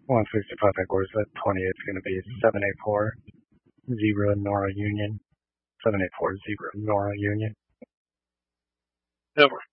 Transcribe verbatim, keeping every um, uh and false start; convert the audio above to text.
one sixty-five headquarters at twenty-eight is going to be seven eight four zero Nora Union. seven eight four zero Nora Union. Over.